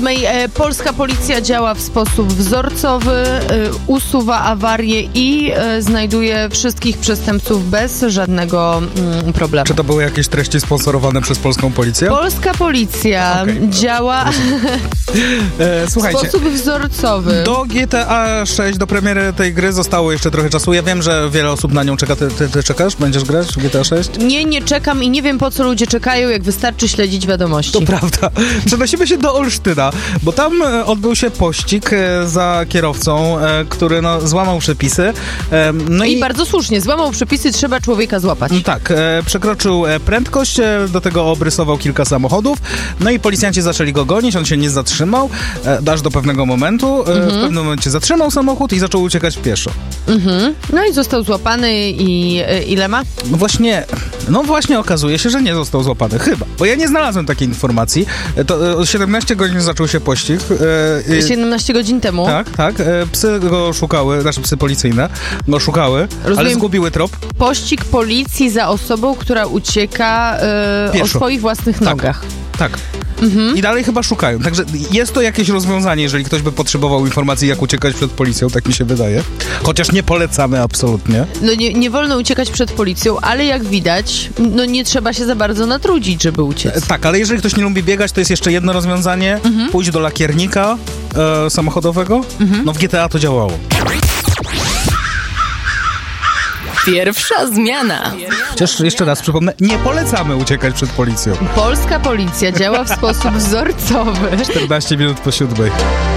7 polska policja działa w sposób wzorcowy, usuwa awarie i znajduje wszystkich przestępców bez żadnego problemu. Czy to były jakieś treści sponsorowane przez polską policję? Polska policja działa w sposób wzorcowy. Do GTA 6, do premiery tej gry zostało jeszcze trochę czasu. Ja wiem, że wiele osób na nią czeka. Ty czekasz? Będziesz grać w GTA 6? Nie czekam i nie wiem, po co ludzie czekają, jak wystarczy śledzić wiadomości. To prawda. Przenosimy się do Olsztyna, bo tam odbył się pościg za kierowcą, który złamał przepisy. I bardzo słusznie, złamał przepisy, trzeba człowieka złapać. Tak, przekroczył prędkość, do tego obrysował kilka samochodów, no i policjanci zaczęli go gonić, on się nie zatrzymał, aż do pewnego momentu. W pewnym momencie zatrzymał samochód i zaczął uciekać pieszo. No i został złapany i ile ma? No właśnie okazuje się, że nie został złapany, chyba, bo ja nie znalazłem takiej informacji. To 17 godzin zaczął się pościg. 17 godzin temu? Tak. Psy go szukały, psy policyjne go szukały, ale zgubiły trop. Pościg policji za osobą, która ucieka o swoich własnych nogach. Tak. I dalej chyba szukają. Także jest to jakieś rozwiązanie, jeżeli ktoś by potrzebował informacji, jak uciekać przed policją, tak mi się wydaje. Chociaż nie polecamy absolutnie. No nie wolno uciekać przed policją, ale jak widać, nie trzeba się za bardzo natrudzić, żeby uciec. Tak, ale jeżeli ktoś nie lubi biegać, to jest jeszcze jedno rozwiązanie. Pójść do lakiernika samochodowego. No w GTA to działało. Pierwsza zmiana. Chociaż jeszcze raz przypomnę, nie polecamy uciekać przed policją. Polska policja działa w sposób wzorcowy. 14 minut po 7.